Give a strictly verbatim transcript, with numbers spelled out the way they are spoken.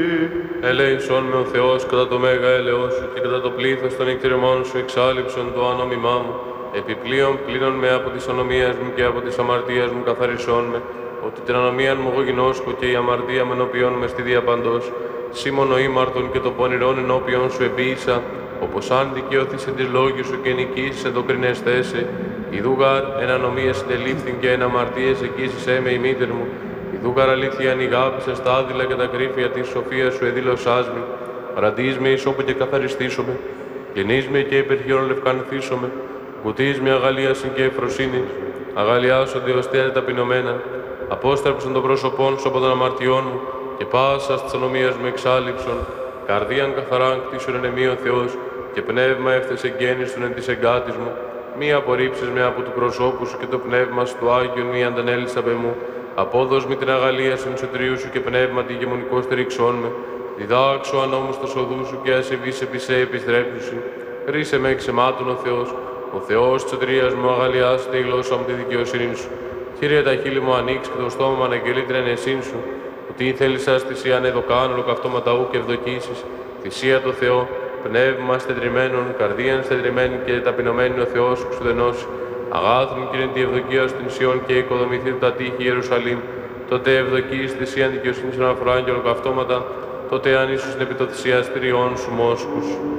Ελέησον με ο Θεός κατά το μέγα έλεος σου και κατά το πλήθος των εκτηρεμών σου εξάλληψον το ανόμημά μου. Επιπλέον πλήνων με από της ανομίας μου και από της αμαρτίας μου καθαρισόν με, ότι την ανομίαν μου εγώ γινώσκω και η αμαρτία με ενώπιον με στη διαπαντός. Σίμωνο ήμαρτον και το πονηρόν ενώπιον σου επίησα, όπως αν δικαιώθησε της λόγης σου και νικήσεις εν το κρινεστέσαι. Ιδούγαρ εν ανομίες συντελήφθην και εν αμαρτίες εκείσισέ με η μήτερ μου. Ιδούγαρ αλήθεια ανηγάπησες τα άδειλα και τα κρύφια της σοφίας σου εδήλωσάς με. Ραντείς με ισόπου και καθαριστήσομαι. Γεννείς με και υπερχειρών λευκανθήσομαι. Κουτείς με αγαλίασιν και ευφροσύνη. Αγαλιάσονται ως τέρα ταπεινωμένα. Απόστρεψον των πρόσωπών σου από των αμαρτιών μου και πάσας της ανομίας μου εξάλληψον. Καρδίαν καθαράν κτίσον εν εμεί ο Θεός και πνεύμα εύθες εγγέννησον εν της εγκάτης μου. Μη απορρίψεις με από του προσώπου σου και το πνεύμα σου του Άγιον μη αντανέλεις απ' εμού. Απόδος μη την αγαλία συνσωτρίου σου και πνεύμα τη γεμονικό στηρίξόν με. Διδάξω ανώμους τα οδού σου και ασεβείς επί σε επιστρέψουσι. Χρήσε με εξαιμάτων ο Θεός. Ο Θεός της σωτηρίας μου αγαλιάστε η γλώσσα μου τη δικαιοσύνη σου. Κύριε τα χείλη μου ανοίξει και το στόμα μου αναγγελεί την ενεσύν σου. Ότι η θέλησά θυσία ανεδοκάνω ολοκαυτώματα ου και ευδοκίσεις. Θυσία το Θεό, πνεύμα στεντρημένων, καρδίαν στεντρημένη και ταπεινωμένη ο Θεός σου ξουδενώσει. Αγάθρον κύριε τη ευδοκία στην Σιών και οικοδομηθεί τα τείχη Ιερουσαλήμ. Τότε ευδοκείς θυσία δικαιοσύνη αναφορά και ολοκαυτώματα. Τότε αν ίσως την επιτοθυσία στηριών σου μόσχους.